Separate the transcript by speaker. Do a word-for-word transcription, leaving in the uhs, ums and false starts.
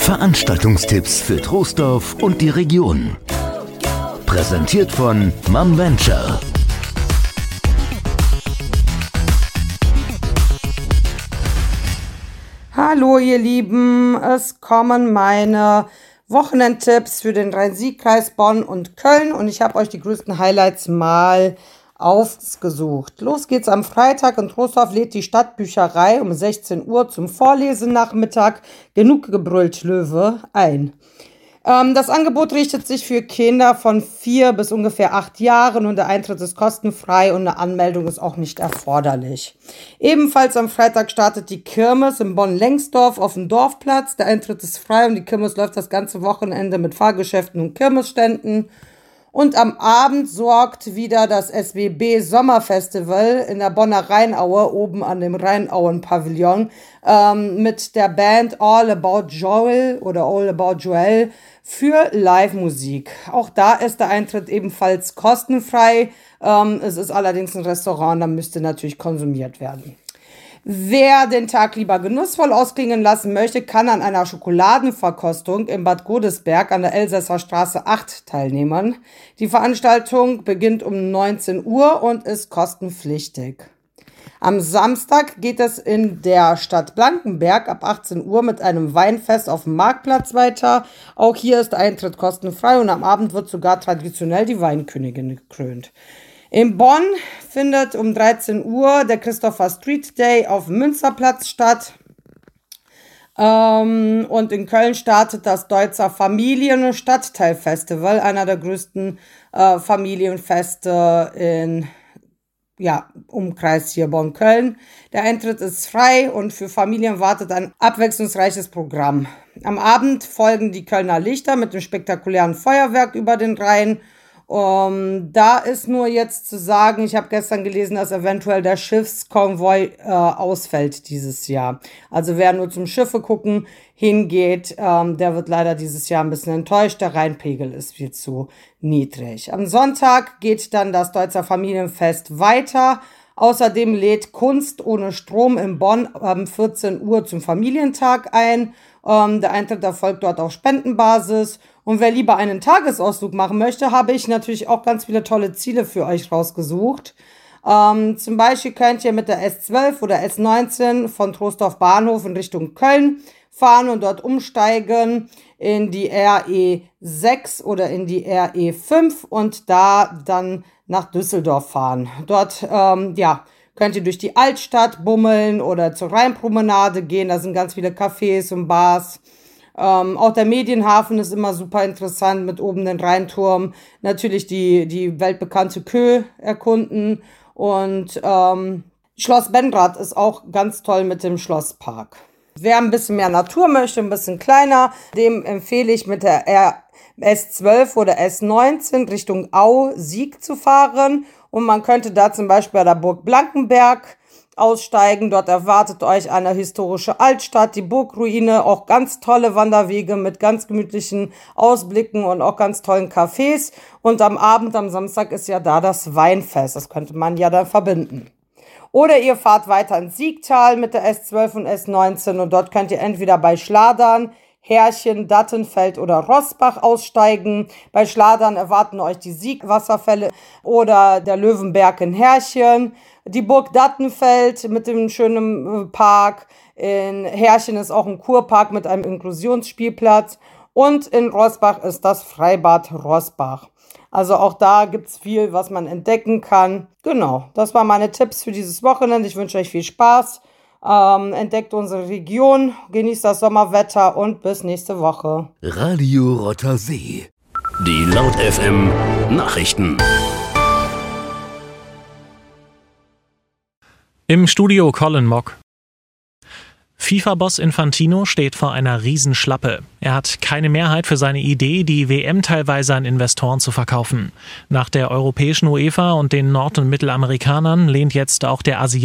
Speaker 1: Veranstaltungstipps für Troisdorf und die Region. Präsentiert von MumVenture.
Speaker 2: Hallo ihr Lieben, es kommen meine Wochenendtipps für den Rhein-Sieg-Kreis Bonn und Köln und ich habe euch die größten Highlights mal ausgesucht. Los geht's am Freitag. In Troisdorf lädt die Stadtbücherei um sechzehn Uhr zum Vorlesenachmittag Genug gebrüllt Löwe ein. Ähm, das Angebot richtet sich für Kinder von vier bis ungefähr acht Jahren und der Eintritt ist kostenfrei und eine Anmeldung ist auch nicht erforderlich. Ebenfalls am Freitag startet die Kirmes in Bonn-Lengsdorf auf dem Dorfplatz. Der Eintritt ist frei und die Kirmes läuft das ganze Wochenende mit Fahrgeschäften und Kirmesständen. Und am Abend sorgt wieder das S W B Sommerfestival in der Bonner Rheinaue, oben an dem Rheinauen-Pavillon, ähm, mit der Band All About Joel oder All About Joel für Live-Musik. Auch da ist der Eintritt ebenfalls kostenfrei. Ähm, es ist allerdings ein Restaurant, da müsste natürlich konsumiert werden. Wer den Tag lieber genussvoll ausklingen lassen möchte, kann an einer Schokoladenverkostung in Bad Godesberg an der Elsässer Straße acht teilnehmen. Die Veranstaltung beginnt um neunzehn Uhr und ist kostenpflichtig. Am Samstag geht es in der Stadt Blankenberg ab achtzehn Uhr mit einem Weinfest auf dem Marktplatz weiter. Auch hier ist der Eintritt kostenfrei und am Abend wird sogar traditionell die Weinkönigin gekrönt. In Bonn findet um dreizehn Uhr der Christopher Street Day auf dem Münsterplatz statt. Ähm, und in Köln startet das Deutzer Familien- und Stadtteilfestival, einer der größten äh, Familienfeste in ja, Umkreis hier Bonn-Köln. Der Eintritt ist frei und für Familien wartet ein abwechslungsreiches Programm. Am Abend folgen die Kölner Lichter mit dem spektakulären Feuerwerk über den Rhein. Um, da ist nur jetzt zu sagen, ich habe gestern gelesen, dass eventuell der Schiffskonvoi äh, ausfällt dieses Jahr. Also wer nur zum Schiffe gucken hingeht, ähm, der wird leider dieses Jahr ein bisschen enttäuscht. Der Rheinpegel ist viel zu niedrig. Am Sonntag geht dann das Deutzer Familienfest weiter. Außerdem lädt Kunst ohne Strom in Bonn um vierzehn Uhr zum Familientag ein. Ähm, der Eintritt erfolgt dort auf Spendenbasis. Und wer lieber einen Tagesausflug machen möchte, habe ich natürlich auch ganz viele tolle Ziele für euch rausgesucht. Ähm, zum Beispiel könnt ihr mit der S zwölf oder S neunzehn von Troisdorf Bahnhof in Richtung Köln fahren und dort umsteigen in die R E sechs oder in die R E fünf und da dann nach Düsseldorf fahren. Dort, ähm, ja, könnt ihr durch die Altstadt bummeln oder zur Rheinpromenade gehen. Da sind ganz viele Cafés und Bars. Ähm, auch der Medienhafen ist immer super interessant mit oben den Rheinturm. Natürlich die, die weltbekannte Kö erkunden. Und ähm, Schloss Benrath ist auch ganz toll mit dem Schlosspark. Wer ein bisschen mehr Natur möchte, ein bisschen kleiner, dem empfehle ich mit der S zwölf oder S neunzehn Richtung Au-Sieg zu fahren. Und man könnte da zum Beispiel bei der Burg Blankenberg aussteigen. Dort erwartet euch eine historische Altstadt, die Burgruine, auch ganz tolle Wanderwege mit ganz gemütlichen Ausblicken und auch ganz tollen Cafés. Und am Abend, am Samstag, ist ja da das Weinfest. Das könnte man ja dann verbinden. Oder ihr fahrt weiter ins Siegtal mit der S zwölf und S neunzehn und dort könnt ihr entweder bei Schladern, Härchen, Dattenfeld oder Rossbach aussteigen. Bei Schladern erwarten euch die Siegwasserfälle oder der Löwenberg in Härchen. Die Burg Dattenfeld mit dem schönen Park. In Härchen ist auch ein Kurpark mit einem Inklusionsspielplatz. Und in Rossbach ist das Freibad Rossbach. Also auch da gibt's viel, was man entdecken kann. Genau, das waren meine Tipps für dieses Wochenende. Ich wünsche euch viel Spaß. Ähm, entdeckt unsere Region, genießt das Sommerwetter und bis nächste Woche.
Speaker 1: Radio Rotter See. Die Laut F M Nachrichten.
Speaker 3: Im Studio Colin Mock. FIFA-Boss Infantino steht vor einer Riesenschlappe. Er hat keine Mehrheit für seine Idee, die W M teilweise an Investoren zu verkaufen. Nach der europäischen UEFA und den Nord- und Mittelamerikanern lehnt jetzt auch der Asiatische